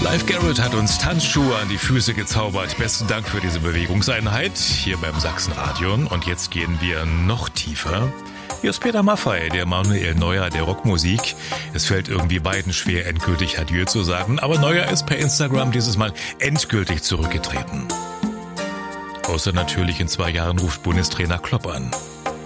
Live Garrett hat uns Tanzschuhe an die Füße gezaubert. Besten Dank für diese Bewegungseinheit hier beim Sachsenradio. Und jetzt gehen wir noch tiefer. Hier ist Peter Maffay, der Manuel Neuer der Rockmusik. Es fällt irgendwie beiden schwer, endgültig Adieu zu sagen. Aber Neuer ist per Instagram dieses Mal endgültig zurückgetreten. Außer natürlich in 2 Jahren ruft Bundestrainer Klopp an.